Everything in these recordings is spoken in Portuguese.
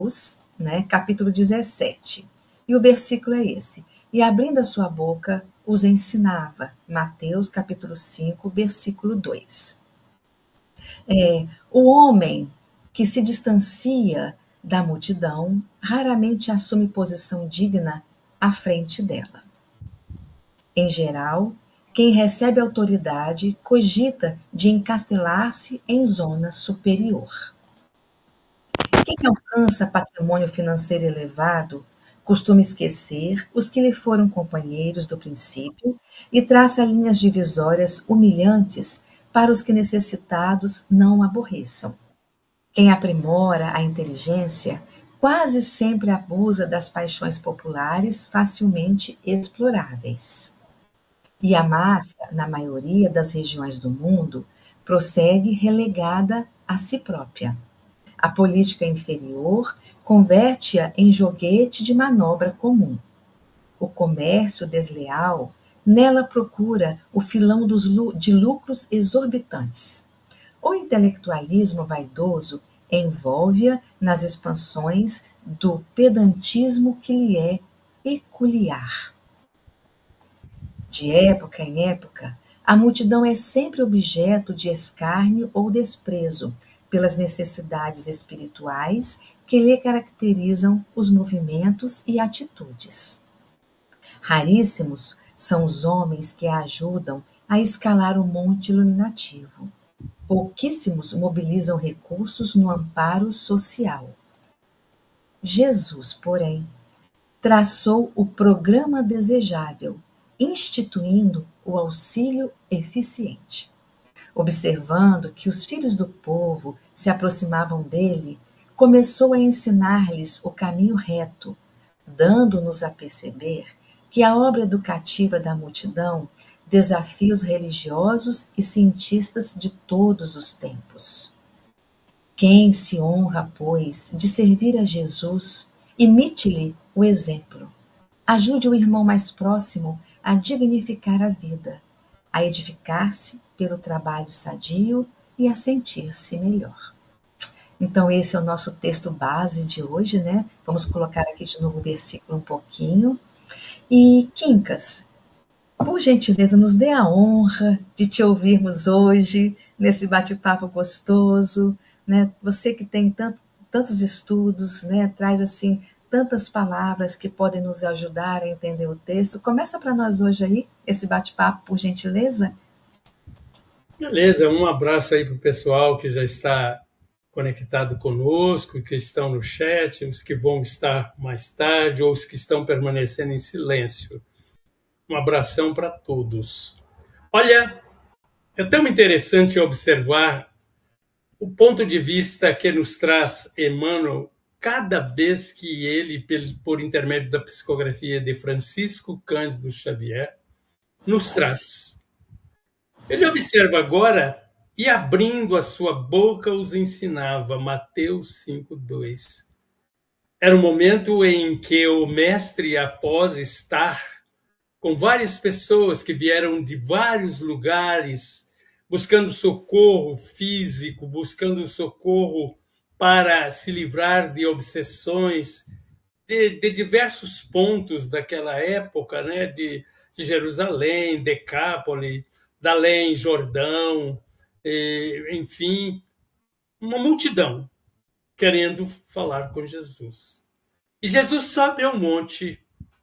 né, capítulo 17. E o versículo é esse. E abrindo a sua boca, os ensinava. Mateus, capítulo 5, versículo 2. O homem que se distancia da multidão raramente assume posição digna à frente dela. Em geral, quem recebe autoridade cogita de encastelar-se em zona superior. Quem alcança patrimônio financeiro elevado costuma esquecer os que lhe foram companheiros do princípio e traça linhas divisórias humilhantes para os que necessitados não aborreçam. Quem aprimora a inteligência quase sempre abusa das paixões populares facilmente exploráveis. E a massa, na maioria das regiões do mundo, prossegue relegada a si própria. A política inferior converte-a em joguete de manobra comum. O comércio desleal nela procura o filão de lucros exorbitantes. O intelectualismo vaidoso envolve-a nas expansões do pedantismo que lhe é peculiar. De época em época, a multidão é sempre objeto de escárnio ou desprezo pelas necessidades espirituais que lhe caracterizam os movimentos e atitudes. Raríssimos são os homens que a ajudam a escalar o monte iluminativo. Pouquíssimos mobilizam recursos no amparo social. Jesus, porém, traçou o programa desejável, instituindo o auxílio eficiente. Observando que os filhos do povo se aproximavam dele, começou a ensinar-lhes o caminho reto, dando-nos a perceber que a obra educativa da multidão desafia os religiosos e cientistas de todos os tempos. Quem se honra, pois, de servir a Jesus, imite-lhe o exemplo. Ajude o irmão mais próximo a dignificar a vida, a edificar-se pelo trabalho sadio e a sentir-se melhor. Então, esse é o nosso texto base de hoje, né? Vamos colocar aqui de novo o versículo um pouquinho. E, Quincas, por gentileza, nos dê a honra de te ouvirmos hoje, nesse bate-papo gostoso, né? Você que tem tantos estudos, né? Traz, assim, tantas palavras que podem nos ajudar a entender o texto. Começa para nós hoje aí, esse bate-papo, por gentileza. Beleza, um abraço aí para o pessoal que já está conectado conosco, que estão no chat, os que vão estar mais tarde, ou os que estão permanecendo em silêncio. Um abração para todos. Olha, é tão interessante observar o ponto de vista que nos traz Emmanuel cada vez que ele, por intermédio da psicografia de Francisco Cândido Xavier, nos traz. Ele observa agora, e abrindo a sua boca os ensinava, Mateus 5:2. Era um momento em que o mestre, após estar com várias pessoas que vieram de vários lugares, buscando socorro físico, buscando socorro para se livrar de obsessões de diversos pontos daquela época, né? de Jerusalém, Decápole, Dalém, Jordão, enfim, uma multidão querendo falar com Jesus. E Jesus sobe ao monte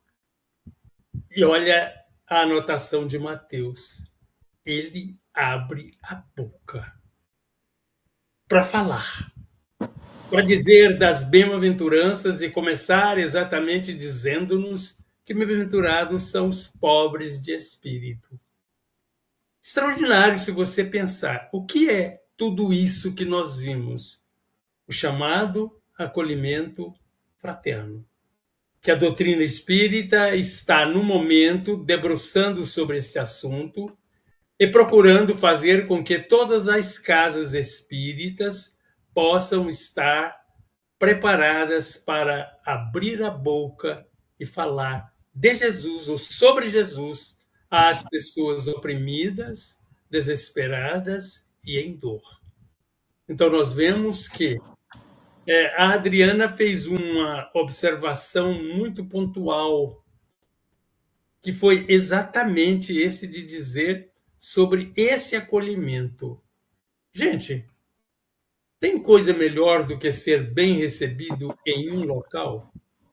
e olha a anotação de Mateus. Ele abre a boca para falar, para dizer das bem-aventuranças e começar exatamente dizendo-nos que bem-aventurados são os pobres de espírito. Extraordinário se você pensar o que é tudo isso que nós vimos. O chamado acolhimento fraterno. Que a doutrina espírita está, no momento, debruçando sobre este assunto e procurando fazer com que todas as casas espíritas possam estar preparadas para abrir a boca e falar de Jesus ou sobre Jesus às pessoas oprimidas, desesperadas e em dor. Então, nós vemos que A Adriana fez uma observação muito pontual, que foi exatamente esse de dizer sobre esse acolhimento. Gente, tem coisa melhor do que ser bem recebido em um local?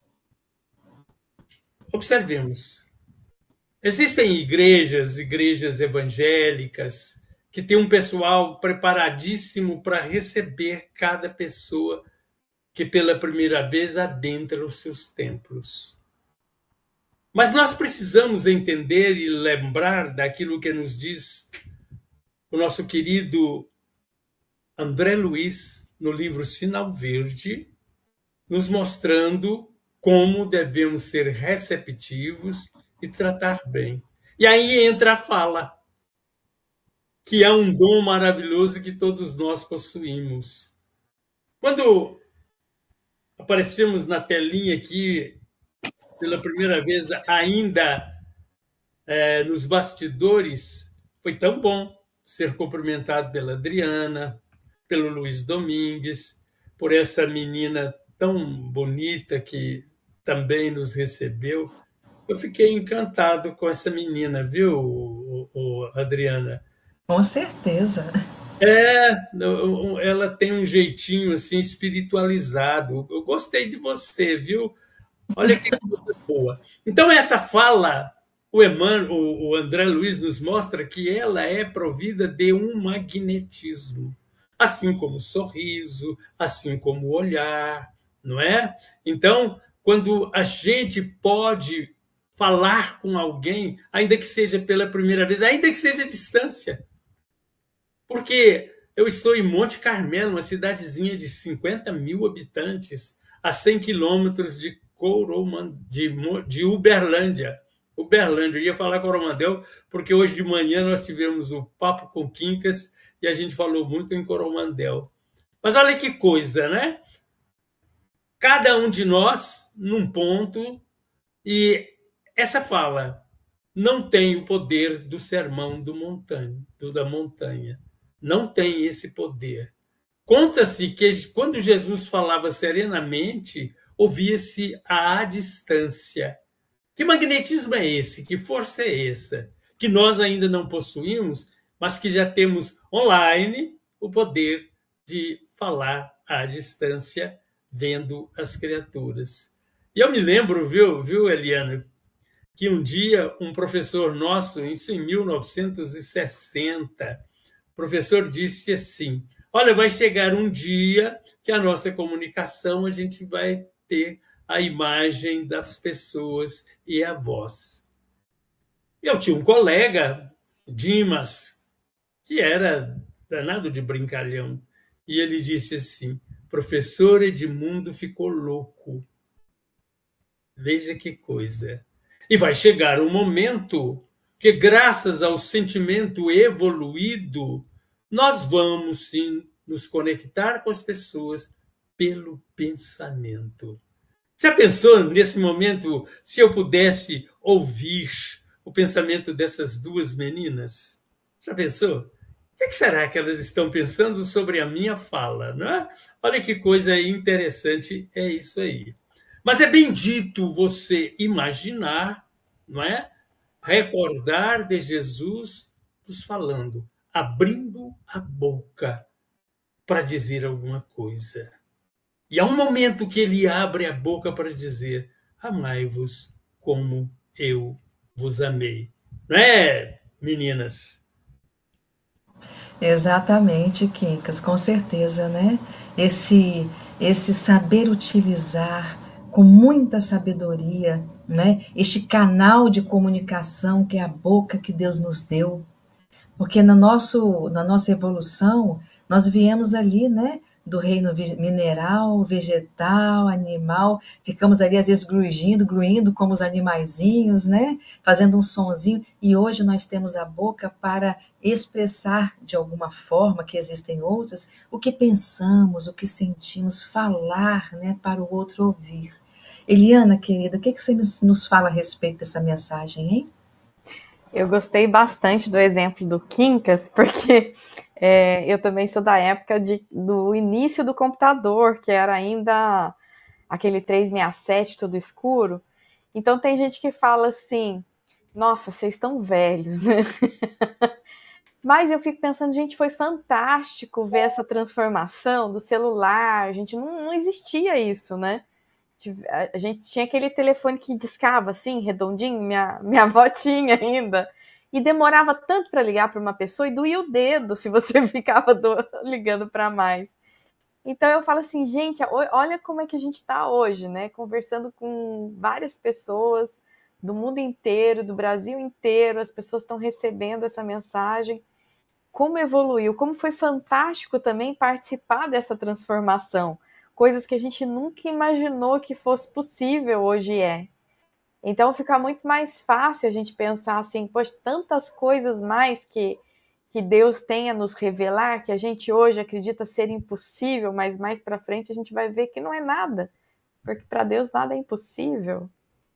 Observemos. Existem igrejas evangélicas, que têm um pessoal preparadíssimo para receber cada pessoa que pela primeira vez adentra os seus templos. Mas nós precisamos entender e lembrar daquilo que nos diz o nosso querido André Luiz no livro Sinal Verde, nos mostrando como devemos ser receptivos e tratar bem. E aí entra a fala, que é um dom maravilhoso que todos nós possuímos. Quando aparecemos na telinha aqui, pela primeira vez, ainda nos bastidores, foi tão bom ser cumprimentado pela Adriana, pelo Luiz Domingues, por essa menina tão bonita que também nos recebeu. Eu fiquei encantado com essa menina, viu, Adriana? Com certeza. Ela tem um jeitinho assim espiritualizado. Eu gostei de você, viu? Olha que coisa boa. Então, essa fala, o André Luiz nos mostra que ela é provida de um magnetismo, assim como o sorriso, assim como o olhar, não é? Então, quando a gente pode falar com alguém, ainda que seja pela primeira vez, ainda que seja à distância, porque eu estou em Monte Carmelo, uma cidadezinha de 50 mil habitantes, a 100 quilômetros de Uberlândia. Uberlândia, eu ia falar Coromandel, porque hoje de manhã nós tivemos o Papo com Quincas e a gente falou muito em Coromandel. Mas olha que coisa, né? Cada um de nós num ponto, e essa fala não tem o poder do sermão da montanha. Não tem esse poder. Conta-se que quando Jesus falava serenamente, ouvia-se à distância. Que magnetismo é esse? Que força é essa? Que nós ainda não possuímos, mas que já temos online o poder de falar à distância, vendo as criaturas. E eu me lembro, viu, Eliana, que um dia um professor nosso, isso em 1960, o professor disse assim: olha, vai chegar um dia que a nossa comunicação a gente vai ter a imagem das pessoas e a voz. Eu tinha um colega, Dimas, que era danado de brincalhão, e ele disse assim: professor Edmundo ficou louco. Veja que coisa. E vai chegar um momento que, graças ao sentimento evoluído, nós vamos sim nos conectar com as pessoas pelo pensamento. Já pensou nesse momento se eu pudesse ouvir o pensamento dessas duas meninas? Já pensou? O que será que elas estão pensando sobre a minha fala, não é? Olha que coisa interessante é isso aí. Mas é bendito você imaginar, não é? Recordar de Jesus nos falando, abrindo a boca para dizer alguma coisa. E há um momento que ele abre a boca para dizer: amai-vos como eu vos amei. Não é, meninas? Exatamente, Quincas, com certeza, né? Esse saber utilizar com muita sabedoria, né? Este canal de comunicação que é a boca que Deus nos deu, porque na nossa evolução nós viemos ali, né? Do reino mineral, vegetal, animal, ficamos ali às vezes gruindo como os animaizinhos, né? Fazendo um sonzinho, e hoje nós temos a boca para expressar de alguma forma, que existem outras, o que pensamos, o que sentimos, falar, né? Para o outro ouvir. Eliana, querida, o que você nos fala a respeito dessa mensagem, hein? Eu gostei bastante do exemplo do Quincas, porque Eu também sou da época do início do computador, que era ainda aquele 367 tudo escuro. Então tem gente que fala assim, nossa, vocês estão velhos, né? Mas eu fico pensando, gente, foi fantástico ver essa transformação do celular. A gente não existia isso, né? A gente tinha aquele telefone que discava assim, redondinho, minha avó tinha ainda. E demorava tanto para ligar para uma pessoa e doía o dedo se você ficava ligando para mais. Então eu falo assim, gente, olha como é que a gente está hoje, né? Conversando com várias pessoas do mundo inteiro, do Brasil inteiro, as pessoas estão recebendo essa mensagem. Como evoluiu, como foi fantástico também participar dessa transformação. Coisas que a gente nunca imaginou que fosse possível, hoje é. Então fica muito mais fácil a gente pensar assim, poxa, tantas coisas mais que Deus tem a nos revelar, que a gente hoje acredita ser impossível, mas mais para frente a gente vai ver que não é nada, porque para Deus nada é impossível.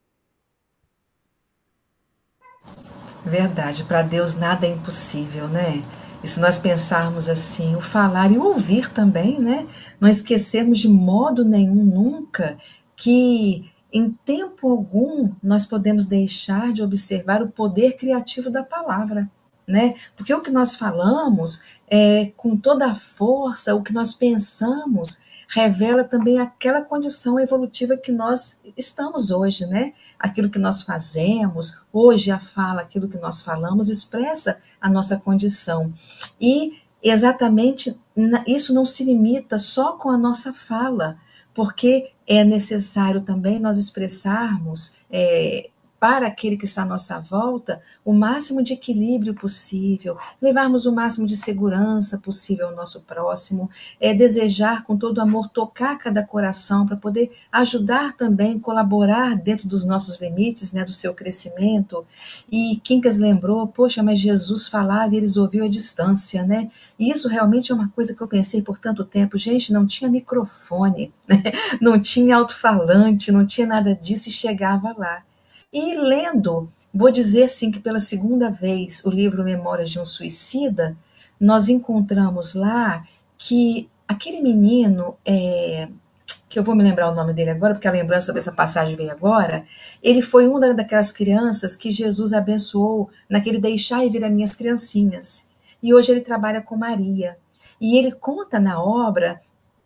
Verdade, para Deus nada é impossível, né? E se nós pensarmos assim, o falar e o ouvir também, né? Não esquecermos de modo nenhum, nunca, que em tempo algum nós podemos deixar de observar o poder criativo da palavra, né? Porque o que nós falamos, com toda a força, o que nós pensamos, revela também aquela condição evolutiva que nós estamos hoje, né? Aquilo que nós fazemos, hoje a fala, aquilo que nós falamos, expressa a nossa condição. E exatamente isso não se limita só com a nossa fala, porque é necessário também nós expressarmos, para aquele que está à nossa volta, o máximo de equilíbrio possível, levarmos o máximo de segurança possível ao nosso próximo, desejar com todo amor tocar cada coração para poder ajudar também, colaborar dentro dos nossos limites, né, do seu crescimento. E Quincas lembrou, poxa, mas Jesus falava e eles ouviam à distância, né? E isso realmente é uma coisa que eu pensei por tanto tempo. Gente, não tinha microfone, né? Não tinha alto-falante, não tinha nada disso e chegava lá. E lendo, vou dizer assim que pela segunda vez o livro Memórias de um Suicida, nós encontramos lá que aquele menino, que eu vou me lembrar o nome dele agora, porque a lembrança dessa passagem veio agora, ele foi uma daquelas crianças que Jesus abençoou naquele deixar e vir as minhas criancinhas. E hoje ele trabalha com Maria. E ele conta na obra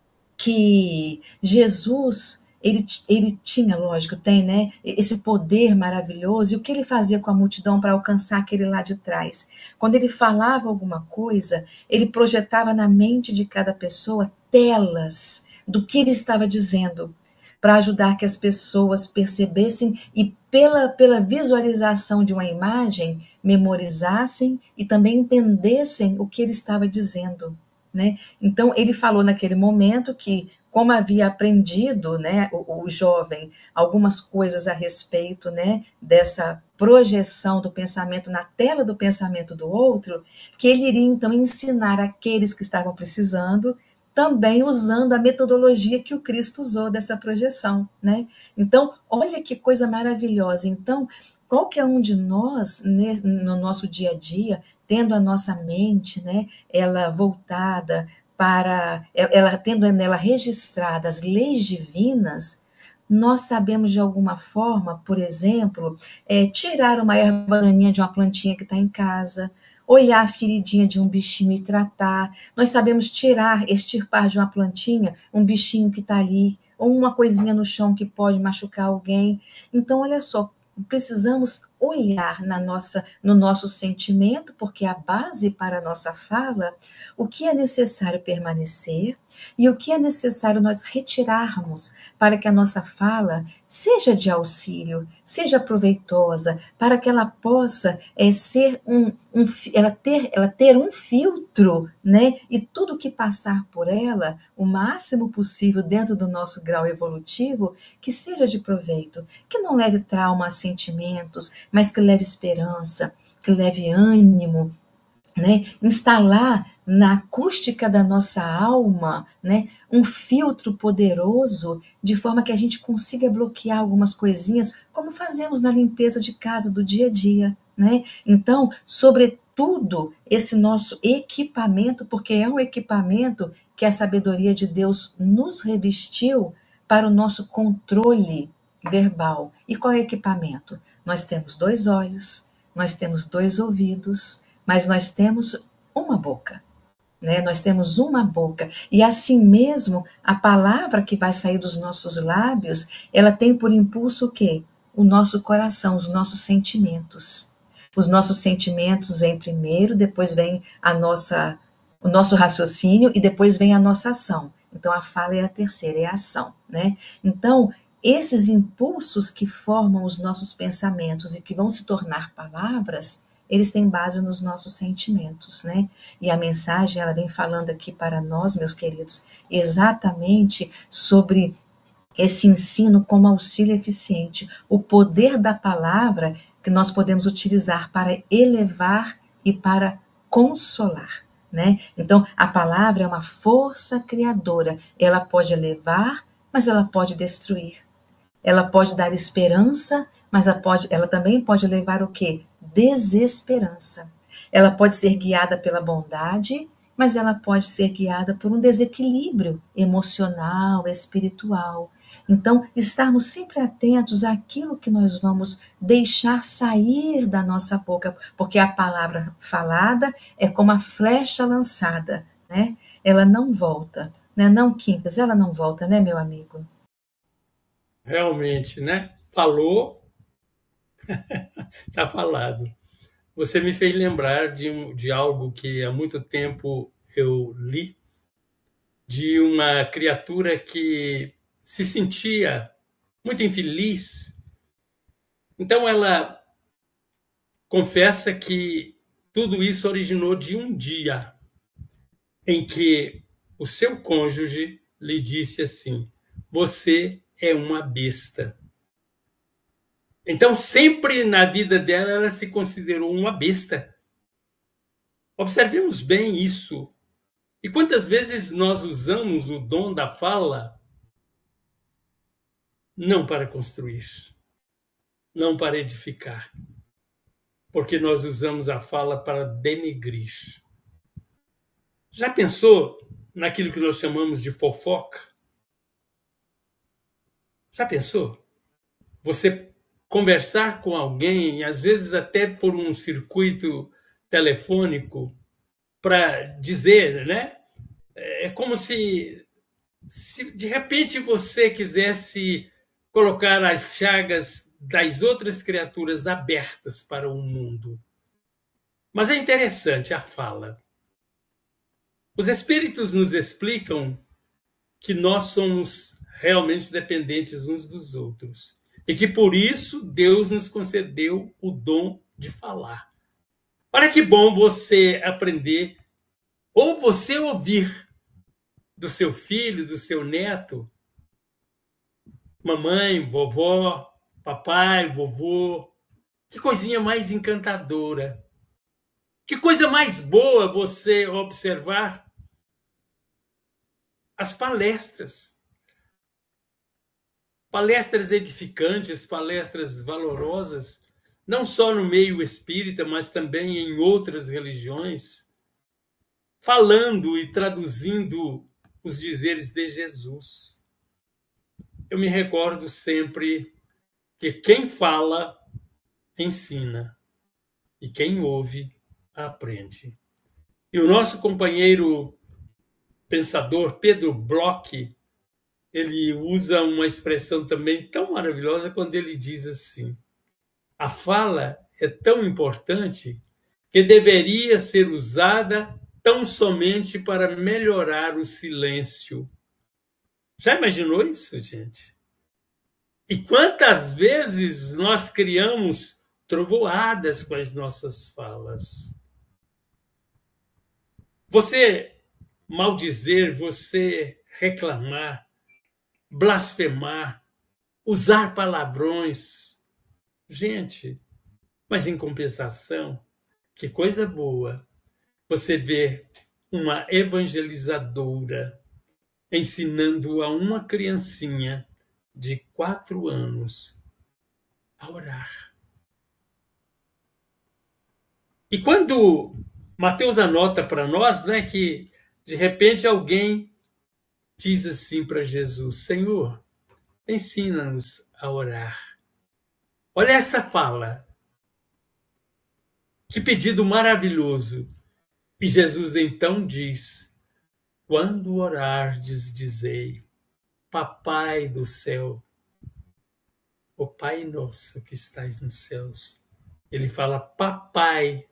que Jesus, ele tinha, lógico, tem, né, esse poder maravilhoso, e o que ele fazia com a multidão para alcançar aquele lá de trás? Quando ele falava alguma coisa, ele projetava na mente de cada pessoa telas do que ele estava dizendo, para ajudar que as pessoas percebessem e pela visualização de uma imagem, memorizassem e também entendessem o que ele estava dizendo, né? Então, ele falou naquele momento que, como havia aprendido, né, o jovem algumas coisas a respeito, né, dessa projeção do pensamento na tela do pensamento do outro, que ele iria então ensinar aqueles que estavam precisando, também usando a metodologia que o Cristo usou dessa projeção, né? Então, olha que coisa maravilhosa. Então, qualquer um de nós, né, no nosso dia a dia, tendo a nossa mente, né, ela voltada para, ela tendo nela registradas as leis divinas, nós sabemos de alguma forma, por exemplo, tirar uma erva daninha de uma plantinha que está em casa, olhar a feridinha de um bichinho e tratar. Nós sabemos tirar, extirpar de uma plantinha um bichinho que está ali, ou uma coisinha no chão que pode machucar alguém. Então, olha só, precisamos olhar no nosso sentimento, porque é a base para a nossa fala, o que é necessário permanecer e o que é necessário nós retirarmos para que a nossa fala seja de auxílio, seja proveitosa, para que ela possa ser ela ter um filtro, né? E tudo que passar por ela, o máximo possível dentro do nosso grau evolutivo, que seja de proveito, que não leve trauma a sentimentos, mas que leve esperança, que leve ânimo, né? Instalar na acústica da nossa alma, né, um filtro poderoso, de forma que a gente consiga bloquear algumas coisinhas, como fazemos na limpeza de casa do dia a dia, né? Então, sobre tudo esse nosso equipamento, porque é um equipamento que a sabedoria de Deus nos revestiu para o nosso controle verbal. E qual é o equipamento? Nós temos 2 olhos, nós temos 2 ouvidos, mas nós temos uma boca. Né? Nós temos uma boca, e assim mesmo a palavra que vai sair dos nossos lábios, ela tem por impulso o quê? O nosso coração, os nossos sentimentos. Os nossos sentimentos vêm primeiro, depois vem o nosso raciocínio e depois vem a nossa ação. Então a fala é a terceira, é a ação, né? Então, esses impulsos que formam os nossos pensamentos e que vão se tornar palavras, eles têm base nos nossos sentimentos, né? E a mensagem, ela vem falando aqui para nós, meus queridos, exatamente sobre esse ensino como auxílio eficiente, o poder da palavra que nós podemos utilizar para elevar e para consolar, né? Então, a palavra é uma força criadora, ela pode elevar, mas ela pode destruir. Ela pode dar esperança, mas ela também pode levar o quê? Desesperança. Ela pode ser guiada pela bondade, mas ela pode ser guiada por um desequilíbrio emocional, espiritual. Então, estarmos sempre atentos àquilo que nós vamos deixar sair da nossa boca, porque a palavra falada é como a flecha lançada, né? Ela não volta, né? Não, Quincas, ela não volta, né, meu amigo? Realmente, né? Falou, está falado. Você me fez lembrar de algo que há muito tempo eu li, de uma criatura que se sentia muito infeliz. Então ela confessa que tudo isso originou de um dia em que o seu cônjuge lhe disse assim: você é uma besta. Então, sempre na vida dela, ela se considerou uma besta. Observemos bem isso. E quantas vezes nós usamos o dom da fala não para construir, não para edificar, porque nós usamos a fala para denegrir. Já pensou naquilo que nós chamamos de fofoca? Já pensou? Você conversar com alguém, às vezes até por um circuito telefônico, para dizer, né? É como se de repente você quisesse colocar as chagas das outras criaturas abertas para o mundo. Mas é interessante a fala. Os espíritos nos explicam que nós somos realmente dependentes uns dos outros e que por isso Deus nos concedeu o dom de falar. Olha que bom você aprender ou você ouvir do seu filho, do seu neto, mamãe, vovó, papai, vovô. Que coisinha mais encantadora. Que coisa mais boa você observar as palestras. Palestras edificantes, palestras valorosas, não só no meio espírita, mas também em outras religiões, falando e traduzindo os dizeres de Jesus. Eu me recordo sempre que quem fala, ensina, e quem ouve, aprende. E o nosso companheiro pensador, Pedro Bloch, ele usa uma expressão também tão maravilhosa quando ele diz assim: a fala é tão importante que deveria ser usada tão somente para melhorar o silêncio. Já imaginou isso, gente? E quantas vezes nós criamos trovoadas com as nossas falas? Você maldizer, você reclamar, blasfemar, usar palavrões. Gente, mas em compensação, que coisa boa você vê uma evangelizadora ensinando a uma criancinha de 4 anos a orar. E quando Mateus anota para nós, né, que de repente alguém diz assim para Jesus: Senhor, ensina-nos a orar. Olha essa fala, que pedido maravilhoso. E Jesus então diz: quando orardes, dizei, Papai do céu, o Pai nosso que estais nos céus. Ele fala papai,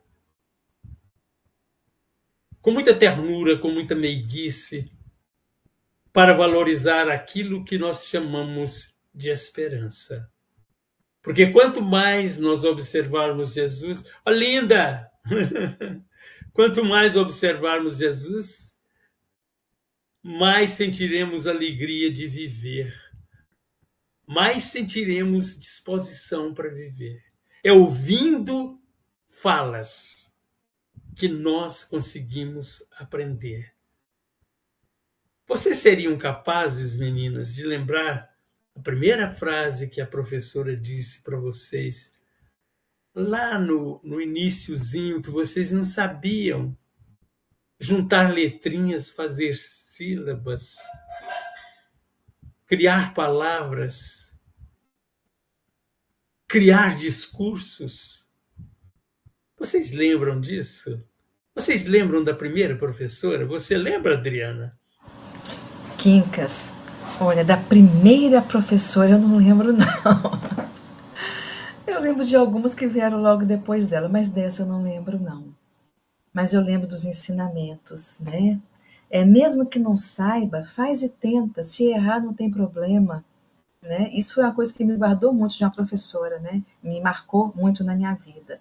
com muita ternura, com muita meiguice, para valorizar aquilo que nós chamamos de esperança. Porque quanto mais nós observarmos Jesus, ó linda! Quanto mais observarmos Jesus, mais sentiremos alegria de viver, mais sentiremos disposição para viver. É ouvindo falas que nós conseguimos aprender. Vocês seriam capazes, meninas, de lembrar a primeira frase que a professora disse para vocês, lá no iniciozinho, que vocês não sabiam juntar letrinhas, fazer sílabas, criar palavras, criar discursos? Vocês lembram disso? Vocês lembram da primeira professora? Você lembra, Adriana? Quincas, olha, da primeira professora eu não lembro, não. Eu lembro de algumas que vieram logo depois dela, mas dessa eu não lembro, não. Mas eu lembro dos ensinamentos, né? Mesmo que não saiba, faz e tenta. Se errar, não tem problema, né? Isso foi uma coisa que me guardou muito de uma professora, né? Me marcou muito na minha vida.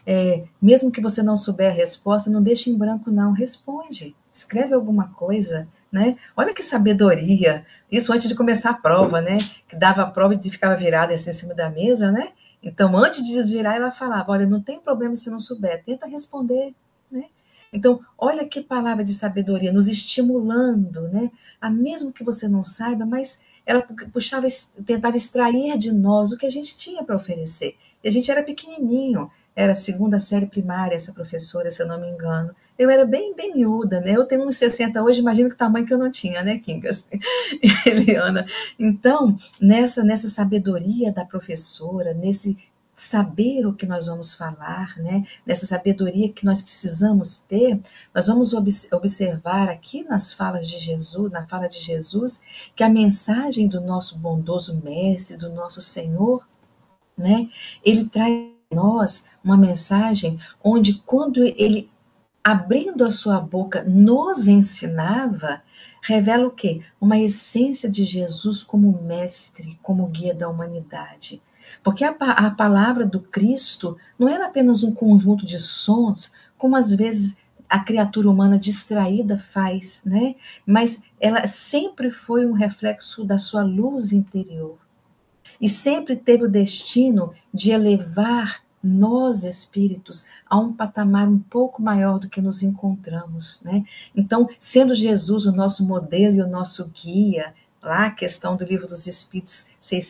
Mesmo que você não souber a resposta, não deixe em branco, não. Responde, escreve alguma coisa, né? Olha que sabedoria. Isso antes de começar a prova, né? Que dava a prova e ficava virada assim em cima da mesa, né? Então, antes de desvirar, ela falava, olha, não tem problema se não souber, tenta responder, né? Então, olha que palavra de sabedoria, nos estimulando, né? Mesmo que você não saiba, mas ela tentava extrair de nós o que a gente tinha para oferecer. E a gente era pequenininho, era a segunda série primária, essa professora, se eu não me engano. Eu era bem, bem miúda, né? Eu tenho 1,60 hoje, imagino que tamanho que eu não tinha, né, Kingas? Eliana. Então, nessa sabedoria da professora, nesse saber o que nós vamos falar, né? Nessa sabedoria que nós precisamos ter, nós vamos observar aqui nas falas de Jesus, na fala de Jesus, que a mensagem do nosso bondoso mestre, do nosso Senhor, né? Ele traz a nós uma mensagem onde, quando ele, abrindo a sua boca, nos ensinava, revela o quê? Uma essência de Jesus como mestre, como guia da humanidade. Porque a palavra do Cristo não era apenas um conjunto de sons, como às vezes a criatura humana distraída faz, né? Mas ela sempre foi um reflexo da sua luz interior. E sempre teve o destino de elevar nós, espíritos, a um patamar um pouco maior do que nos encontramos, né? Então, sendo Jesus o nosso modelo e o nosso guia, lá a questão do Livro dos Espíritos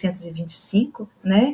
625, né?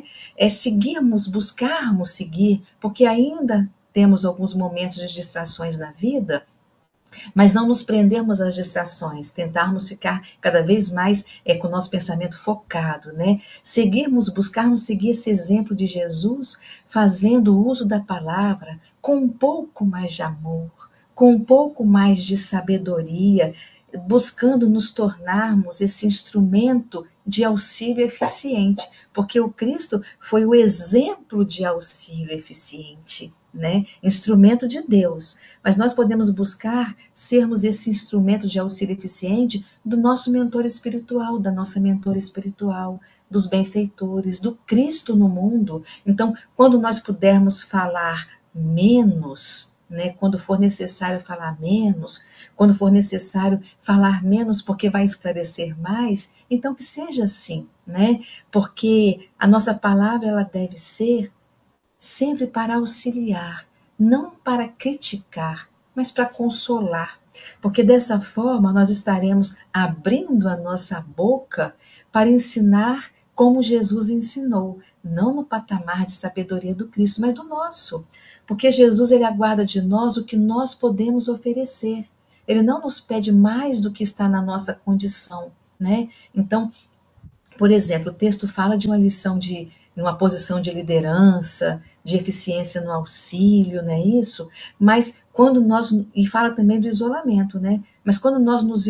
Buscarmos seguir, porque ainda temos alguns momentos de distrações na vida, mas não nos prendermos às distrações, tentarmos ficar cada vez mais com o nosso pensamento focado, né? Buscarmos seguir esse exemplo de Jesus, fazendo uso da palavra com um pouco mais de amor, com um pouco mais de sabedoria, buscando nos tornarmos esse instrumento de auxílio eficiente, porque o Cristo foi o exemplo de auxílio eficiente, né? Instrumento de Deus, mas nós podemos buscar sermos esse instrumento de auxílio eficiente do nosso mentor espiritual, da nossa mentora espiritual, dos benfeitores, do Cristo no mundo. Então, quando nós pudermos falar menos, né, quando for necessário falar menos, quando for necessário falar menos porque vai esclarecer mais, então que seja assim, né? Porque a nossa palavra ela deve ser sempre para auxiliar, não para criticar, mas para consolar, porque dessa forma nós estaremos abrindo a nossa boca para ensinar como Jesus ensinou, não no patamar de sabedoria do Cristo, mas do nosso. Porque Jesus, ele aguarda de nós o que nós podemos oferecer. Ele não nos pede mais do que está na nossa condição, né? Então, por exemplo, o texto fala de uma lição de uma posição de liderança, de eficiência no auxílio, não é isso? Mas quando nós, e fala também do isolamento, né? Mas quando nós nos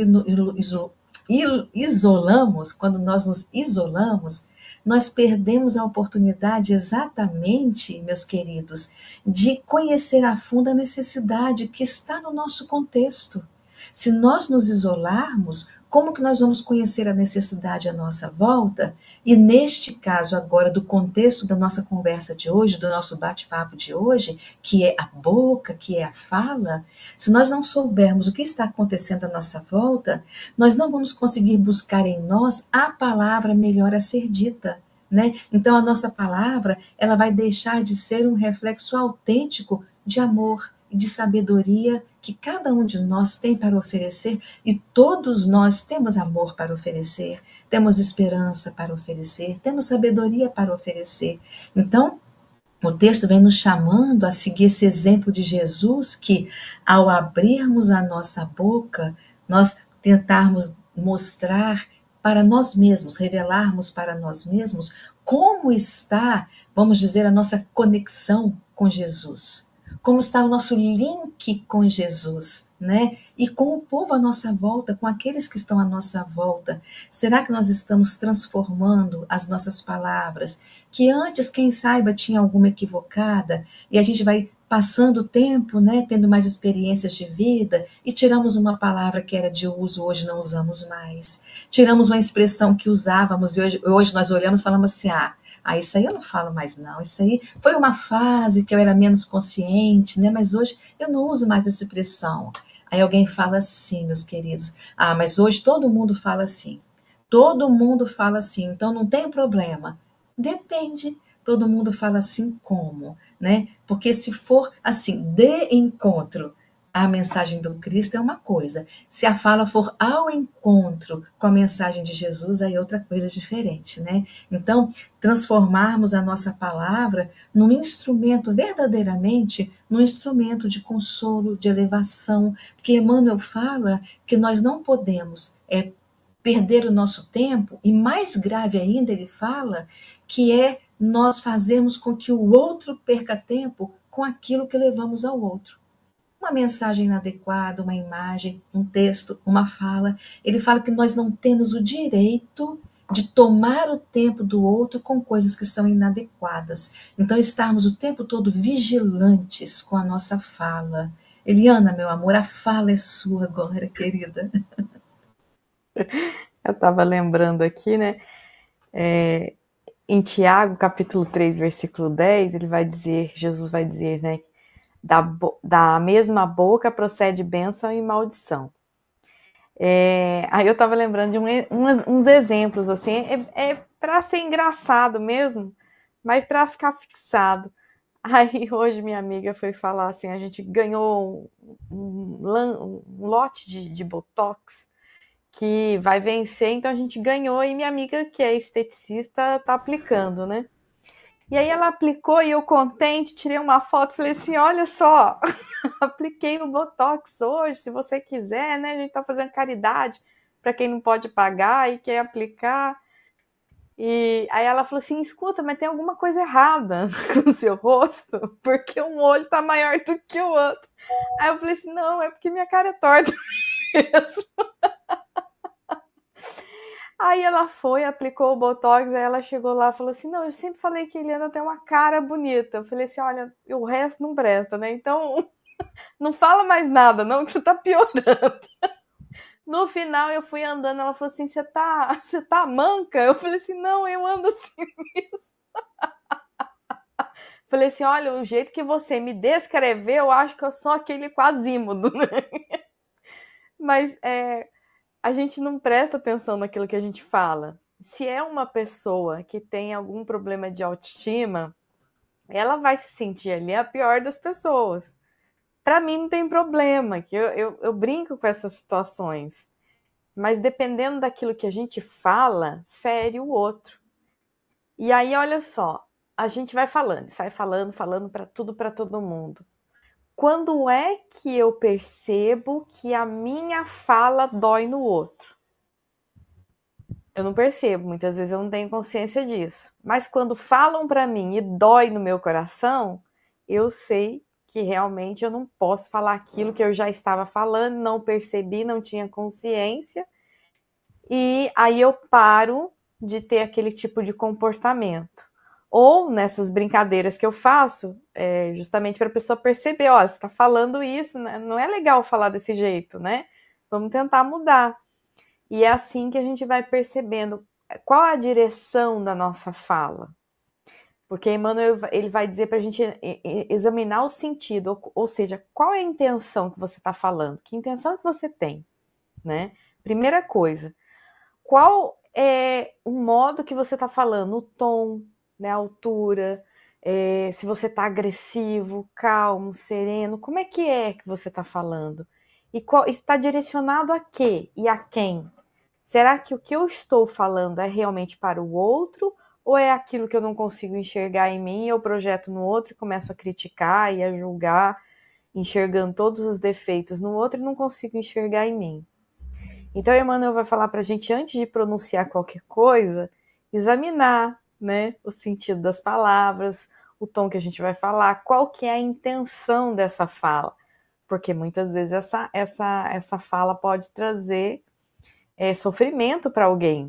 isolamos, quando nós nos isolamos, nós perdemos a oportunidade exatamente, meus queridos, de conhecer a fundo a necessidade que está no nosso contexto. Se nós nos isolarmos, como que nós vamos conhecer a necessidade à nossa volta? E neste caso agora, do contexto da nossa conversa de hoje, do nosso bate-papo de hoje, que é a boca, que é a fala, se nós não soubermos o que está acontecendo à nossa volta, nós não vamos conseguir buscar em nós a palavra melhor a ser dita, né? Então a nossa palavra, ela vai deixar de ser um reflexo autêntico de amor e de sabedoria que cada um de nós tem para oferecer, e todos nós temos amor para oferecer, temos esperança para oferecer, temos sabedoria para oferecer. Então, o texto vem nos chamando a seguir esse exemplo de Jesus, que ao abrirmos a nossa boca, nós tentarmos mostrar para nós mesmos, revelarmos para nós mesmos como está, vamos dizer, a nossa conexão com Jesus. Como está o nosso link com Jesus, né? E com o povo à nossa volta, com aqueles que estão à nossa volta. Será que nós estamos transformando as nossas palavras, que antes, quem saiba, tinha alguma equivocada, e a gente vai passando o tempo, né, tendo mais experiências de vida, e tiramos uma palavra que era de uso, hoje não usamos mais. Tiramos uma expressão que usávamos, e hoje nós olhamos e falamos assim, isso aí eu não falo mais não, isso aí foi uma fase que eu era menos consciente, né? Mas hoje eu não uso mais essa expressão. Aí alguém fala assim, meus queridos, mas hoje todo mundo fala assim. Todo mundo fala assim, então não tem problema. Depende, todo mundo fala assim como, né? Porque se for assim, de encontro à mensagem do Cristo é uma coisa. Se a fala for ao encontro com a mensagem de Jesus, aí é outra coisa diferente, né? Então, transformarmos a nossa palavra num instrumento, verdadeiramente, num instrumento de consolo, de elevação, porque Emmanuel fala que nós não podemos perder o nosso tempo, e mais grave ainda, ele fala que é nós fazermos com que o outro perca tempo com aquilo que levamos ao outro. Uma mensagem inadequada, uma imagem, um texto, uma fala. Ele fala que nós não temos o direito de tomar o tempo do outro com coisas que são inadequadas. Então, estarmos o tempo todo vigilantes com a nossa fala. Eliana, meu amor, a fala é sua agora, querida. Eu estava lembrando aqui, né? Em Tiago, capítulo 3, versículo 10, Jesus vai dizer, né? Da mesma boca procede bênção e maldição. Aí eu estava lembrando de uns exemplos, assim, para ser engraçado mesmo, mas para ficar fixado. Aí hoje minha amiga foi falar assim, a gente ganhou um lote de Botox que vai vencer, então a gente ganhou, e minha amiga, que é esteticista, tá aplicando, né? E aí ela aplicou e eu contente, tirei uma foto, falei assim, olha só, apliquei o Botox hoje, se você quiser, né? A gente tá fazendo caridade para quem não pode pagar e quer aplicar. E aí ela falou assim, escuta, mas tem alguma coisa errada com o seu rosto, porque um olho tá maior do que o outro. Aí eu falei assim, não, é porque minha cara é torta mesmo. Aí ela foi, aplicou o Botox, aí ela chegou lá e falou assim, não, eu sempre falei que a Eliana tem uma cara bonita. Eu falei assim, olha, o resto não presta, né? Então, não fala mais nada, não, que você tá piorando. No final, eu fui andando, ela falou assim, você tá manca? Eu falei assim, não, eu ando assim mesmo. Falei assim, olha, o jeito que você me descreveu, eu acho que eu sou aquele Quasímodo, né? Mas a gente não presta atenção naquilo que a gente fala. Se é uma pessoa que tem algum problema de autoestima, ela vai se sentir ali a pior das pessoas. Para mim não tem problema, que eu brinco com essas situações. Mas dependendo daquilo que a gente fala, fere o outro. E aí, olha só, a gente vai falando, sai falando para tudo, para todo mundo. Quando é que eu percebo que a minha fala dói no outro? Eu não percebo, muitas vezes eu não tenho consciência disso. Mas quando falam para mim e dói no meu coração, eu sei que realmente eu não posso falar aquilo que eu já estava falando, não percebi, não tinha consciência. E aí eu paro de ter aquele tipo de comportamento. Ou nessas brincadeiras que eu faço, justamente para a pessoa perceber, olha, você está falando isso, né? Não é legal falar desse jeito, né? Vamos tentar mudar. E é assim que a gente vai percebendo qual a direção da nossa fala. Porque Emmanuel ele vai dizer para a gente examinar o sentido, ou seja, qual é a intenção que você está falando, que intenção que você tem, né? Primeira coisa, qual é o modo que você está falando, o tom, né, a altura, se você está agressivo, calmo, sereno, como é que você está falando? E está direcionado a quê e a quem? Será que o que eu estou falando é realmente para o outro ou é aquilo que eu não consigo enxergar em mim e eu projeto no outro e começo a criticar e a julgar, enxergando todos os defeitos no outro e não consigo enxergar em mim? Então, Emmanuel vai falar para a gente, antes de pronunciar qualquer coisa, examinar, né, o sentido das palavras, o tom que a gente vai falar, qual que é a intenção dessa fala. Porque muitas vezes essa fala pode trazer sofrimento para alguém.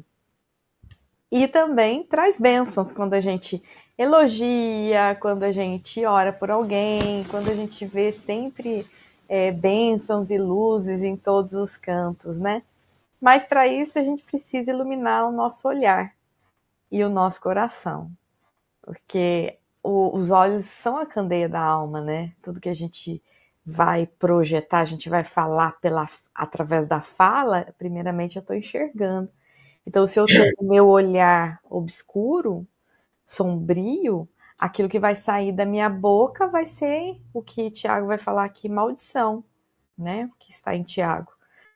E também traz bênçãos quando a gente elogia, quando a gente ora por alguém, quando a gente vê sempre bênçãos e luzes em todos os cantos, né? Mas para isso a gente precisa iluminar o nosso olhar e o nosso coração, porque os olhos são a candeia da alma, né? Tudo que a gente vai projetar, a gente vai falar através da fala, primeiramente eu estou enxergando. Então, se eu tenho o meu olhar obscuro, sombrio, aquilo que vai sair da minha boca vai ser o que Tiago vai falar aqui, maldição, né? O que está em Tiago.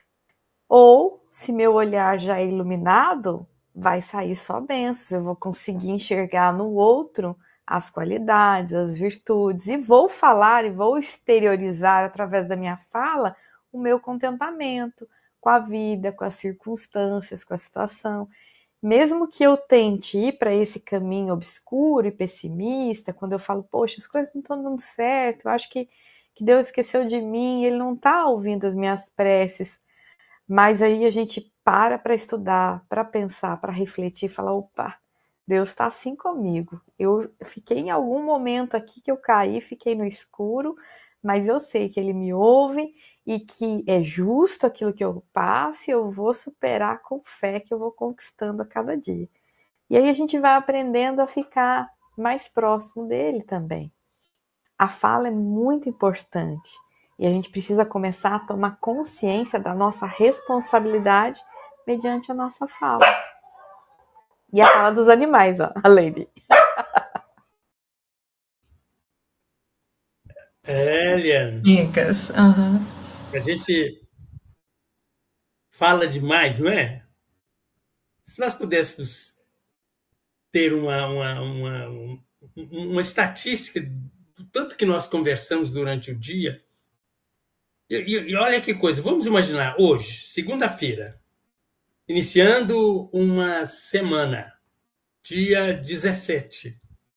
Ou, se meu olhar já é iluminado, vai sair só bênçãos, eu vou conseguir enxergar no outro as qualidades, as virtudes, e vou falar e vou exteriorizar através da minha fala o meu contentamento com a vida, com as circunstâncias, com a situação. Mesmo que eu tente ir para esse caminho obscuro e pessimista, quando eu falo, poxa, as coisas não estão dando certo, eu acho que Deus esqueceu de mim, Ele não está ouvindo as minhas preces. Mas aí a gente para estudar, para pensar, para refletir e falar, opa, Deus está assim comigo. Eu fiquei em algum momento aqui que eu caí, fiquei no escuro, mas eu sei que Ele me ouve e que é justo aquilo que eu passo e eu vou superar com fé que eu vou conquistando a cada dia. E aí a gente vai aprendendo a ficar mais próximo dele também. A fala é muito importante e a gente precisa começar a tomar consciência da nossa responsabilidade mediante a nossa fala. E a fala dos animais, ó, a Lady. Eliane. Dicas. Uhum. A gente fala demais, não é? Se nós pudéssemos ter uma estatística do tanto que nós conversamos durante o dia, e olha que coisa, vamos imaginar hoje, segunda-feira, iniciando uma semana, dia 17.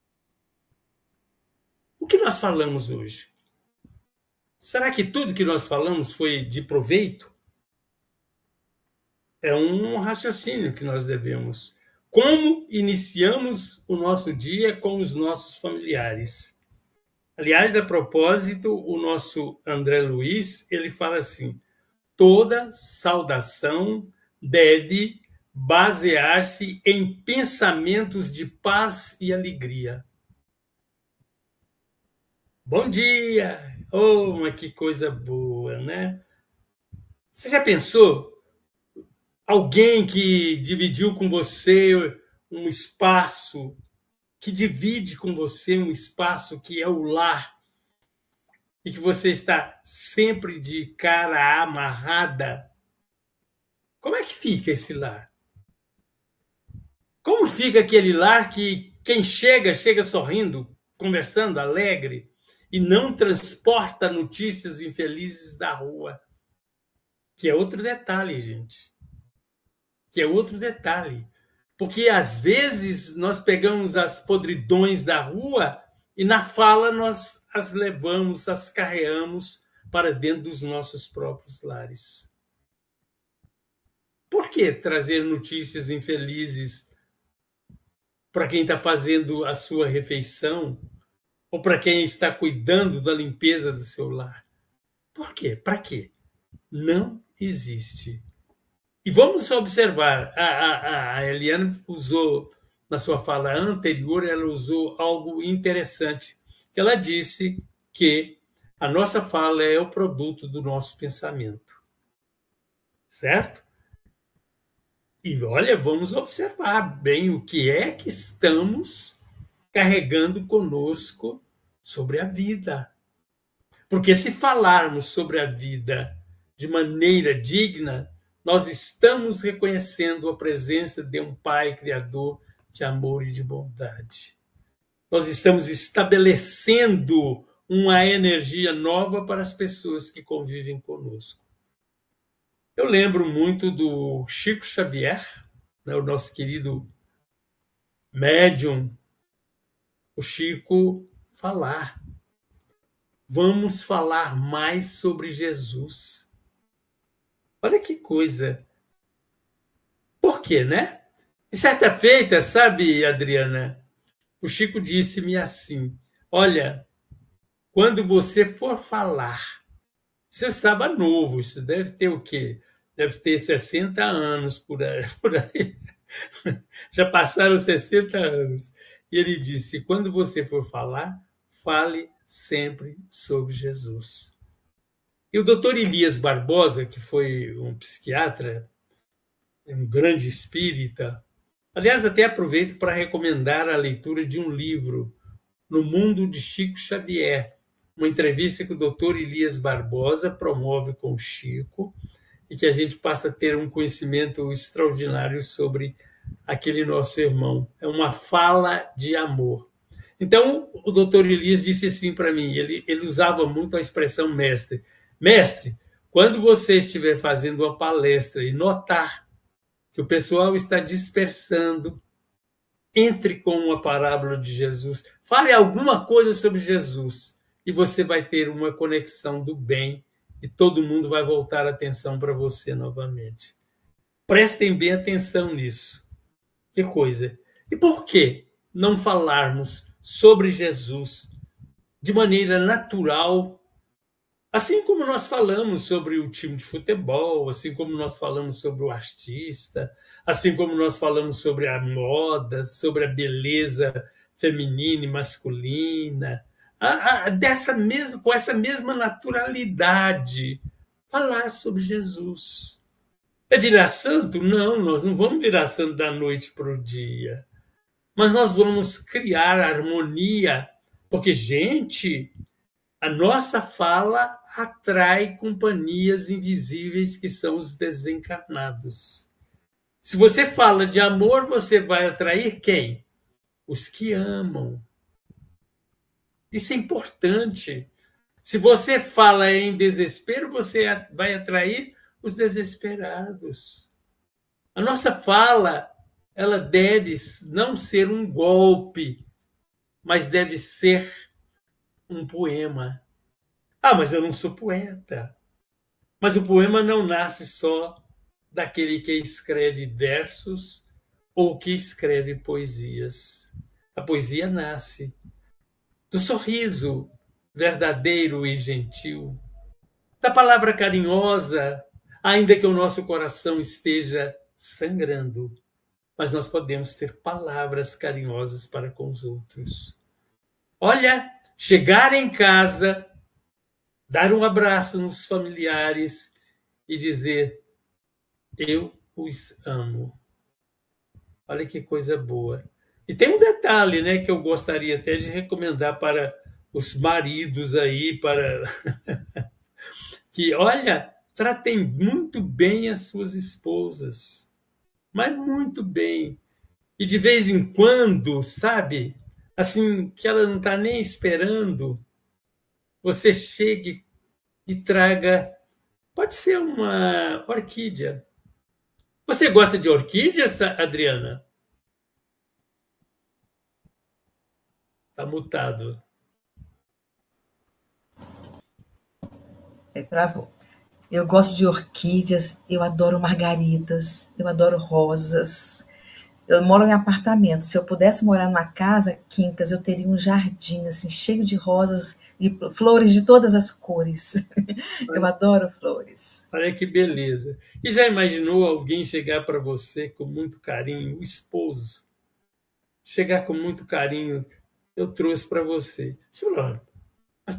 O que nós falamos hoje? Será que tudo que nós falamos foi de proveito? É um raciocínio que nós devemos. Como iniciamos o nosso dia com os nossos familiares? Aliás, a propósito, o nosso André Luiz, ele fala assim, toda saudação deve basear-se em pensamentos de paz e alegria. Bom dia! Oh, mas que coisa boa, né? Você já pensou? Alguém que dividiu com você um espaço, que divide com você um espaço que é o lar, e que você está sempre de cara amarrada. Como é que fica esse lar? Como fica aquele lar que Quem chega, chega sorrindo, conversando, alegre, e não transporta notícias infelizes da rua. Que é outro detalhe, gente. Que é outro detalhe. Porque, às vezes, nós pegamos as podridões da rua e, na fala, nós as levamos, as carreamos para dentro dos nossos próprios lares. Por que trazer notícias infelizes para quem está fazendo a sua refeição ou para quem está cuidando da limpeza do seu lar? Por quê? Para quê? Não existe. E vamos observar, a Eliane usou, na sua fala anterior, ela usou algo interessante. Ela disse que a nossa fala é o produto do nosso pensamento. Certo? E olha, vamos observar bem o que é que estamos carregando conosco sobre a vida. Porque se falarmos sobre a vida de maneira digna, nós estamos reconhecendo a presença de um Pai Criador de amor e de bondade. Nós estamos estabelecendo uma energia nova para as pessoas que convivem conosco. Eu lembro muito do Chico Xavier, né, o nosso querido médium, o Chico, falar. Vamos falar mais sobre Jesus. Olha que coisa. Por quê, né? E certa feita, sabe, Adriana, o Chico disse-me assim, olha, quando você for falar, isso eu estava novo, isso deve ter o quê? Deve ter 60 anos por aí. Já passaram 60 anos. E ele disse, quando você for falar, fale sempre sobre Jesus. E o doutor Elias Barbosa, que foi um psiquiatra, um grande espírita, aliás, até aproveito para recomendar a leitura de um livro, No Mundo de Chico Xavier, uma entrevista que o doutor Elias Barbosa promove com o Chico, e que a gente passa a ter um conhecimento extraordinário sobre aquele nosso irmão. É uma fala de amor. Então, o doutor Elias disse assim para mim, ele usava muito a expressão mestre. Mestre, quando você estiver fazendo uma palestra e notar que o pessoal está dispersando, entre com uma parábola de Jesus, fale alguma coisa sobre Jesus e você vai ter uma conexão do bem e todo mundo vai voltar a atenção para você novamente. Prestem bem atenção nisso. Que coisa. E por que não falarmos sobre Jesus de maneira natural, assim como nós falamos sobre o time de futebol, assim como nós falamos sobre o artista, assim como nós falamos sobre a moda, sobre a beleza feminina e masculina, com essa mesma naturalidade, falar sobre Jesus. É virar santo? Não, nós não vamos virar santo da noite para o dia. Mas nós vamos criar harmonia, porque, gente, a nossa fala atrai companhias invisíveis que são os desencarnados. Se você fala de amor, você vai atrair quem? Os que amam. Isso é importante. Se você fala em desespero, você vai atrair os desesperados. A nossa fala, ela deve não ser um golpe, mas deve ser um poema. Ah, mas eu não sou poeta. Mas o poema não nasce só daquele que escreve versos ou que escreve poesias. A poesia nasce do sorriso verdadeiro e gentil, da palavra carinhosa, ainda que o nosso coração esteja sangrando, mas nós podemos ter palavras carinhosas para com os outros. Olha, chegar em casa, dar um abraço nos familiares e dizer, eu os amo. Olha que coisa boa. E tem um detalhe, né, que eu gostaria até de recomendar para os maridos aí, para que, olha, tratem muito bem as suas esposas, mas muito bem. E de vez em quando, sabe, assim, que ela não está nem esperando, você chegue e traga, pode ser uma orquídea. Você gosta de orquídeas, Adriana? Está mutado. Travou. Eu gosto de orquídeas, eu adoro margaridas, eu adoro rosas. Eu moro em apartamento. Se eu pudesse morar numa casa, Quincas, eu teria um jardim assim cheio de rosas e flores de todas as cores. Eu adoro flores. Olha que beleza. E já imaginou alguém chegar para você com muito carinho, o esposo, chegar com muito carinho, eu trouxe para você. Senhor, mas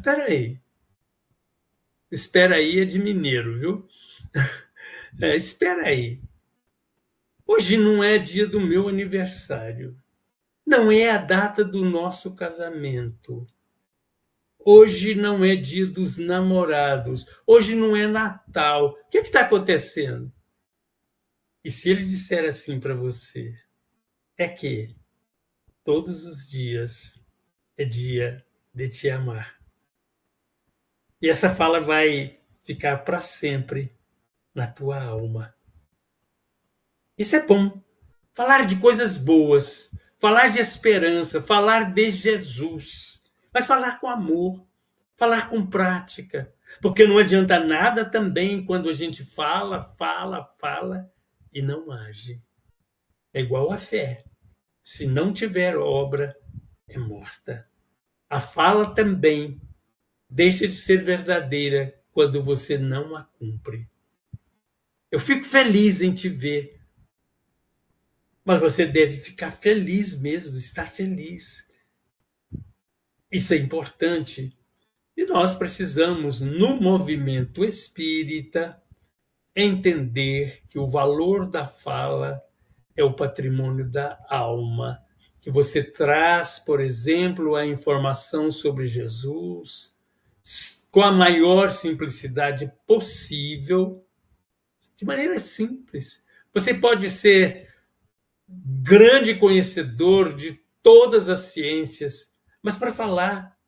espera aí é de mineiro, viu? Espera aí. Hoje não é dia do meu aniversário. Não é a data do nosso casamento. Hoje não é dia dos namorados. Hoje não é Natal. O que está acontecendo? E se ele disser assim para você, é que todos os dias é dia de te amar. E essa fala vai ficar para sempre na tua alma. Isso é bom. Falar de coisas boas, falar de esperança, falar de Jesus, mas falar com amor, falar com prática. Porque não adianta nada também quando a gente fala e não age. É igual a fé. Se não tiver obra, é morta. A fala também deixa de ser verdadeira quando você não a cumpre. Eu fico feliz em te ver, mas você deve ficar feliz mesmo, estar feliz. Isso é importante. E nós precisamos, no movimento espírita, entender que o valor da fala é o patrimônio da alma, que você traz, por exemplo, a informação sobre Jesus com a maior simplicidade possível, de maneira simples. Você pode ser grande conhecedor de todas as ciências, mas para falar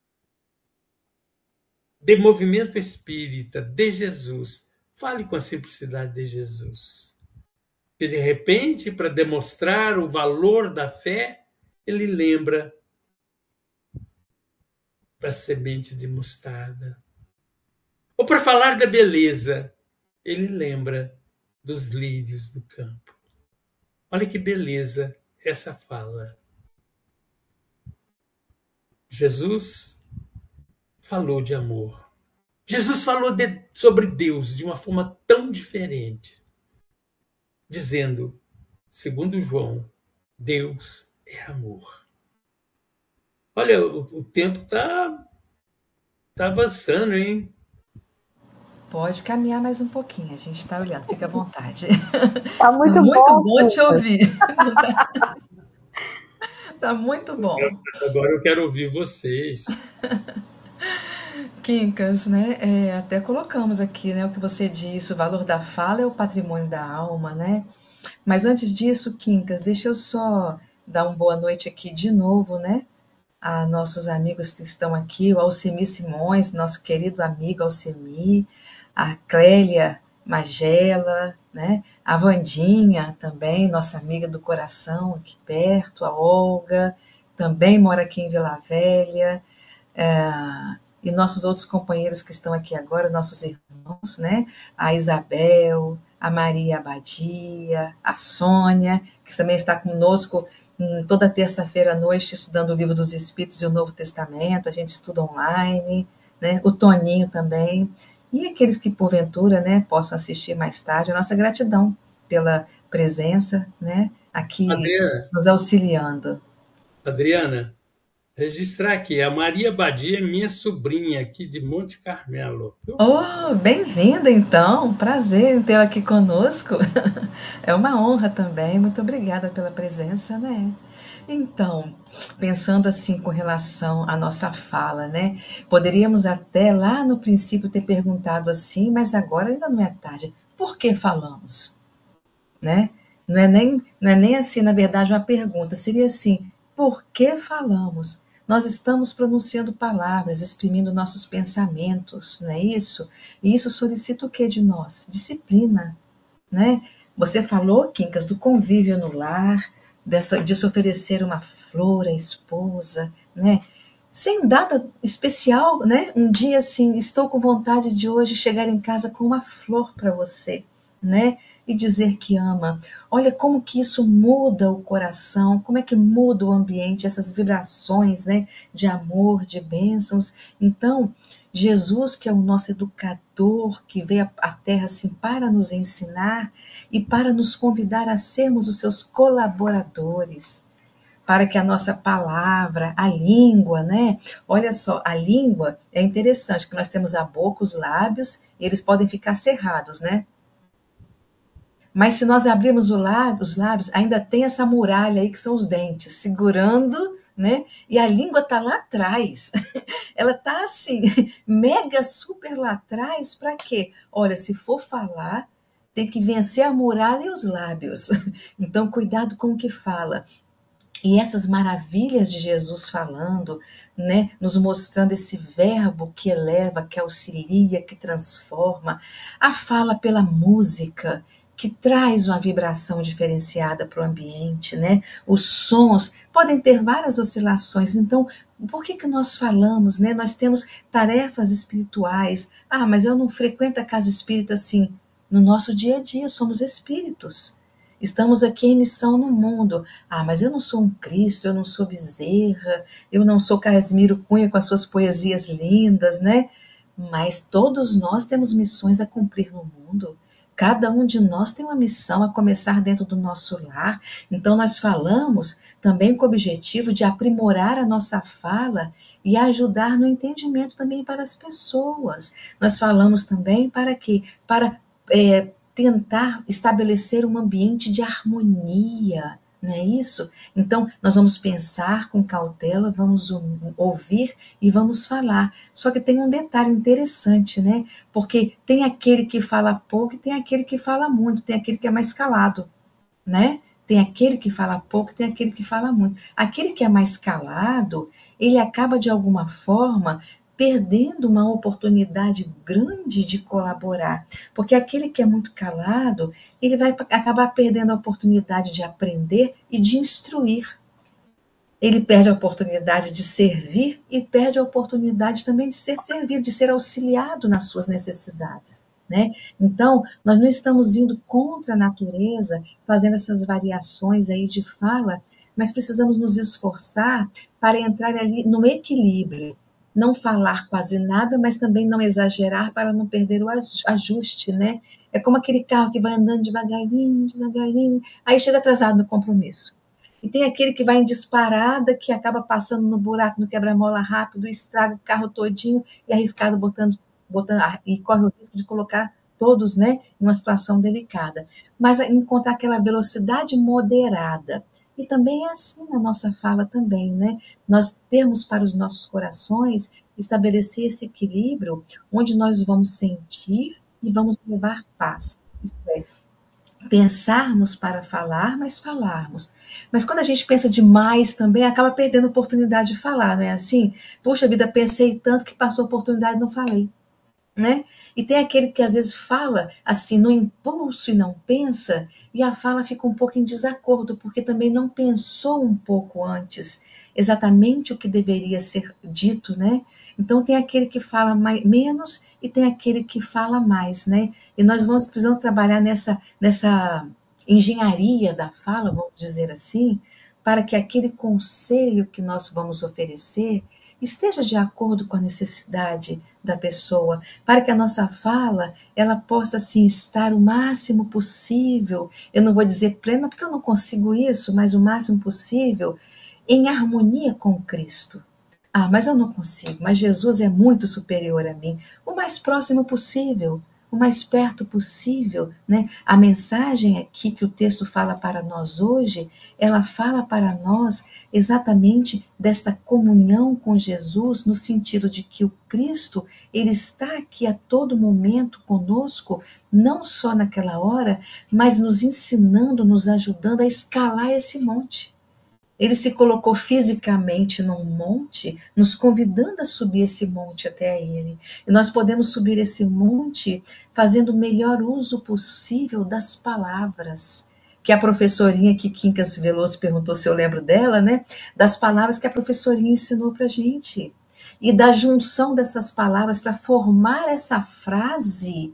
de movimento espírita, de Jesus, fale com a simplicidade de Jesus. Que de repente, para demonstrar o valor da fé, ele lembra das sementes de mostarda. Ou para falar da beleza, ele lembra dos lírios do campo. Olha que beleza essa fala. Jesus falou de amor. Jesus falou sobre Deus de uma forma tão diferente, dizendo, segundo João, Deus é amor. Olha, o tempo está avançando, hein? Pode caminhar mais um pouquinho, a gente está olhando, fica à vontade. Tá muito bom te ouvir. Tá muito bom. Agora eu quero ouvir vocês. Quincas, né? Até colocamos aqui, né, o que você disse, o valor da fala é o patrimônio da alma, né? Mas antes disso, Quincas, deixa eu só dar uma boa noite aqui de novo, né? A nossos amigos que estão aqui, o Alcemir Simões, nosso querido amigo Alcemir, a Clélia Magela, né? A Vandinha também, nossa amiga do coração aqui perto, a Olga, também mora aqui em Vila Velha, e nossos outros companheiros que estão aqui agora, nossos irmãos, né? A Isabel, a Maria Abadia, a Sônia, que também está conosco toda terça-feira à noite estudando o Livro dos Espíritos e o Novo Testamento, a gente estuda online, né? O Toninho também, e aqueles que porventura, né, possam assistir mais tarde, a nossa gratidão pela presença, né, aqui nos auxiliando. Adriana, registrar aqui, a Maria Badia é minha sobrinha aqui de Monte Carmelo. Oh, bem-vinda então, prazer em tê-la aqui conosco. É uma honra também, muito obrigada pela presença, né? Então, pensando assim com relação à nossa fala, né? Poderíamos até lá no princípio ter perguntado assim, mas agora ainda não é tarde. Por que falamos? Né? Não é nem assim, na verdade, uma pergunta. Seria assim: por que falamos? Nós estamos pronunciando palavras, exprimindo nossos pensamentos, não é isso? E isso solicita o que de nós? Disciplina, né? Você falou, Quincas, do convívio no lar, de se oferecer uma flor à esposa, né? Sem data especial, né? Um dia assim, estou com vontade de hoje chegar em casa com uma flor para você, né? E dizer que ama. Olha como que isso muda o coração, como é que muda o ambiente, essas vibrações, né? De amor, de bênçãos. Então, Jesus, que é o nosso educador, que veio à Terra assim para nos ensinar e para nos convidar a sermos os seus colaboradores, para que a nossa palavra, a língua, né? Olha só, a língua é interessante, que nós temos a boca, os lábios, e eles podem ficar cerrados, né? Mas se nós abrirmos os lábios, ainda tem essa muralha aí que são os dentes, segurando, né? E a língua está lá atrás. Ela está assim, mega super lá atrás, para quê? Olha, se for falar, tem que vencer a muralha e os lábios. Então, cuidado com o que fala. E essas maravilhas de Jesus falando, né, nos mostrando esse verbo que eleva, que auxilia, que transforma, a fala pela música, que traz uma vibração diferenciada para o ambiente, né? Os sons podem ter várias oscilações, então por que nós falamos, né? Nós temos tarefas espirituais. Ah, mas eu não frequento a casa espírita assim. No nosso dia a dia somos espíritos. Estamos aqui em missão no mundo. Ah, mas eu não sou um Cristo, eu não sou Bezerra, eu não sou Casimiro Cunha com as suas poesias lindas, né? Mas todos nós temos missões a cumprir no mundo. Cada um de nós tem uma missão a começar dentro do nosso lar. Então, nós falamos também com o objetivo de aprimorar a nossa fala e ajudar no entendimento também para as pessoas. Nós falamos também para quê? Para tentar estabelecer um ambiente de harmonia, não é isso? Então, nós vamos pensar com cautela, vamos ouvir e vamos falar. Só que tem um detalhe interessante, né? Porque tem aquele que fala pouco e tem aquele que fala muito, tem aquele que é mais calado, né? Tem aquele que fala pouco, tem aquele que fala muito. Aquele que é mais calado, ele acaba de alguma forma perdendo uma oportunidade grande de colaborar, porque aquele que é muito calado, ele vai acabar perdendo a oportunidade de aprender e de instruir. Ele perde a oportunidade de servir e perde a oportunidade também de ser servido, de ser auxiliado nas suas necessidades, né? Então, nós não estamos indo contra a natureza, fazendo essas variações aí de fala, mas precisamos nos esforçar para entrar ali no equilíbrio. Não falar quase nada, mas também não exagerar para não perder o ajuste, né? É como aquele carro que vai andando devagarinho, devagarinho, aí chega atrasado no compromisso. E tem aquele que vai em disparada, que acaba passando no buraco, no quebra-mola rápido, estraga o carro todinho e arriscado botando e corre o risco de colocar todos, né, em uma situação delicada. Mas encontrar aquela velocidade moderada. E também é assim na nossa fala também, né? Nós termos para os nossos corações estabelecer esse equilíbrio onde nós vamos sentir e vamos levar paz. Isso é, pensarmos para falar, mas falarmos. Mas quando a gente pensa demais também, acaba perdendo a oportunidade de falar, não é assim? Puxa vida, pensei tanto que passou a oportunidade e não falei. Né? E tem aquele que às vezes fala assim no impulso e não pensa, e a fala fica um pouco em desacordo, porque também não pensou um pouco antes exatamente o que deveria ser dito, né? Então tem aquele que fala menos e tem aquele que fala mais, né? E nós precisamos trabalhar nessa engenharia da fala, vamos dizer assim, para que aquele conselho que nós vamos oferecer esteja de acordo com a necessidade da pessoa, para que a nossa fala ela possa assim estar o máximo possível, eu não vou dizer plena porque eu não consigo isso, mas o máximo possível em harmonia com Cristo. Ah, mas eu não consigo, mas Jesus é muito superior a mim. O mais próximo possível, o mais perto possível, né? A mensagem aqui que o texto fala para nós hoje, ela fala para nós exatamente desta comunhão com Jesus, no sentido de que o Cristo, ele está aqui a todo momento conosco, não só naquela hora, mas nos ensinando, nos ajudando a escalar esse monte. Ele se colocou fisicamente num monte, nos convidando a subir esse monte até ele. E nós podemos subir esse monte fazendo o melhor uso possível das palavras. Que a professorinha que Quincas Veloso perguntou se eu lembro dela, né? Das palavras que a professorinha ensinou para a gente. E da junção dessas palavras para formar essa frase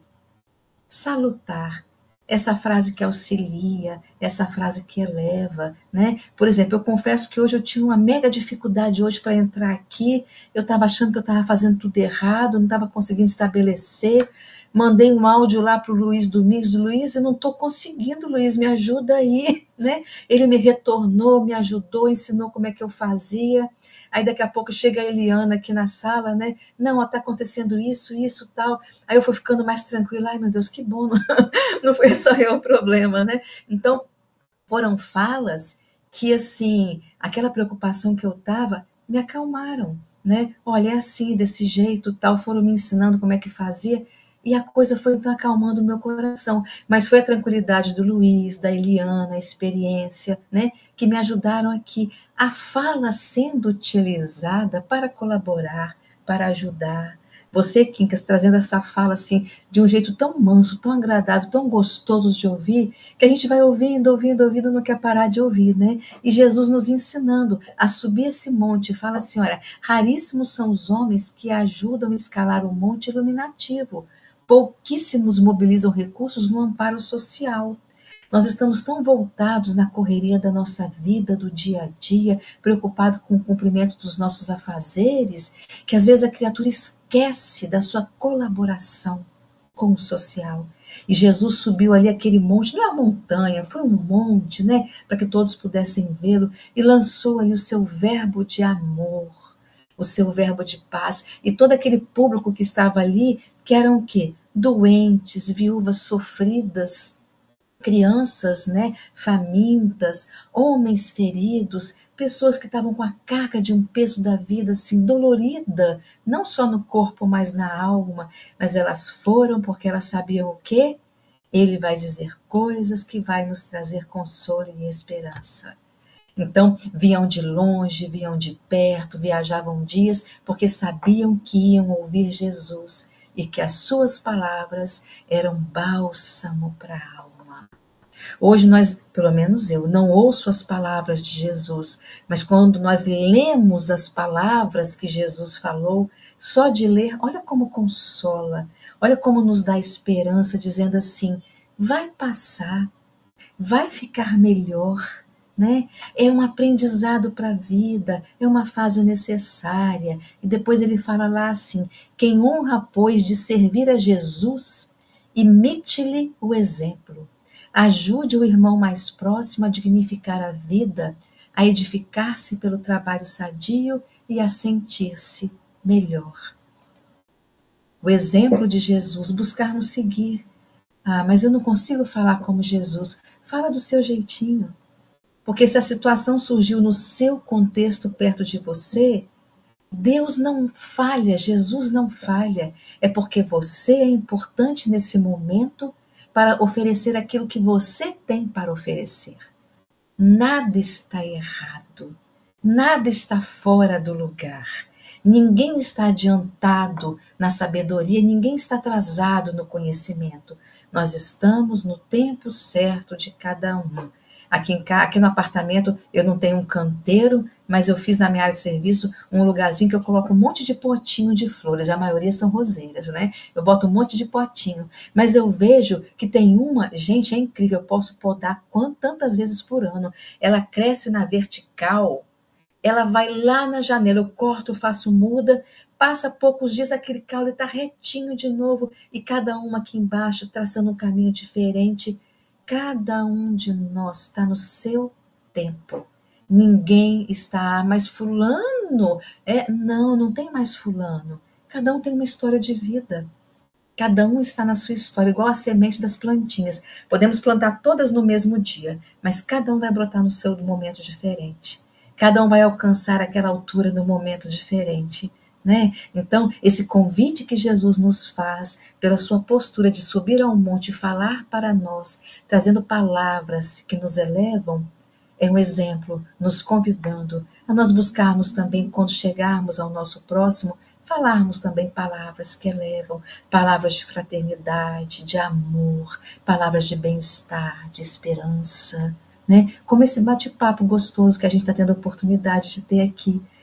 salutar. Essa frase que auxilia, essa frase que eleva, né? Por exemplo, eu confesso que hoje eu tinha uma mega dificuldade hoje para entrar aqui, eu estava achando que eu estava fazendo tudo errado, não estava conseguindo estabelecer, mandei um áudio lá para o Luiz Domingos, Luiz, eu não estou conseguindo, Luiz, me ajuda aí, né? Ele me retornou, me ajudou, ensinou como é que eu fazia, aí daqui a pouco chega a Eliana aqui na sala, né? Não, está acontecendo isso, tal, aí eu fui ficando mais tranquila, ai meu Deus, que bom, não foi só eu o problema, né? Então, foram falas que, assim, aquela preocupação que eu estava, me acalmaram, né? Olha, é assim, desse jeito, tal, foram me ensinando como é que fazia, e a coisa foi então acalmando o meu coração. Mas foi a tranquilidade do Luiz, da Eliana, a experiência, né? Que me ajudaram aqui. A fala sendo utilizada para colaborar, para ajudar. Você, Quincas, trazendo essa fala assim, de um jeito tão manso, tão agradável, tão gostoso de ouvir, que a gente vai ouvindo, não quer parar de ouvir, né? E Jesus nos ensinando a subir esse monte, fala assim, olha, raríssimos são os homens que ajudam a escalar o monte iluminativo, pouquíssimos mobilizam recursos no amparo social. Nós estamos tão voltados na correria da nossa vida, do dia a dia, preocupados com o cumprimento dos nossos afazeres, que às vezes a criatura esquece da sua colaboração com o social. E Jesus subiu ali aquele monte, não é uma montanha, foi um monte, né? Para que todos pudessem vê-lo, e lançou ali o seu verbo de amor, o seu verbo de paz, e todo aquele público que estava ali, que eram o quê? Doentes, viúvas sofridas, crianças, né, famintas, homens feridos, pessoas que estavam com a carga de um peso da vida assim dolorida, não só no corpo, mas na alma, mas elas foram porque elas sabiam o quê? Ele vai dizer coisas que vai nos trazer consolo e esperança. Então, vinham de longe, vinham de perto, viajavam dias, porque sabiam que iam ouvir Jesus e que as suas palavras eram bálsamo para a alma. Hoje nós, pelo menos eu, não ouço as palavras de Jesus, mas quando nós lemos as palavras que Jesus falou, só de ler, olha como consola, olha como nos dá esperança, dizendo assim, vai passar, vai ficar melhor, né? É um aprendizado para a vida, é uma fase necessária. E depois ele fala lá assim, quem honra, pois, de servir a Jesus, imite-lhe o exemplo. Ajude o irmão mais próximo a dignificar a vida, a edificar-se pelo trabalho sadio e a sentir-se melhor. O exemplo de Jesus, buscar nos seguir. Ah, mas eu não consigo falar como Jesus. Fala do seu jeitinho. Porque se a situação surgiu no seu contexto perto de você, Deus não falha, Jesus não falha. É porque você é importante nesse momento para oferecer aquilo que você tem para oferecer. Nada está errado, nada está fora do lugar. Ninguém está adiantado na sabedoria, ninguém está atrasado no conhecimento. Nós estamos no tempo certo de cada um. Aqui no apartamento eu não tenho um canteiro, mas eu fiz na minha área de serviço um lugarzinho que eu coloco um monte de potinho de flores, a maioria são roseiras, né? Eu boto um monte de potinho, mas eu vejo que tem uma, gente, é incrível, eu posso podar tantas vezes por ano, ela cresce na vertical, ela vai lá na janela, eu corto, faço muda, passa poucos dias, aquele caule está retinho de novo, e cada uma aqui embaixo traçando um caminho diferente. Cada um de nós está no seu tempo. Ninguém está, mas fulano, não tem mais fulano. Cada um tem uma história de vida. Cada um está na sua história, igual a semente das plantinhas. Podemos plantar todas no mesmo dia, mas cada um vai brotar no seu momento diferente. Cada um vai alcançar aquela altura no momento diferente, né? Então, esse convite que Jesus nos faz, pela sua postura de subir ao monte e falar para nós, trazendo palavras que nos elevam, é um exemplo, nos convidando a nós buscarmos também, quando chegarmos ao nosso próximo, falarmos também palavras que elevam, palavras de fraternidade, de amor, palavras de bem-estar, de esperança, né? Como esse bate-papo gostoso que a gente está tendo a oportunidade de ter aqui.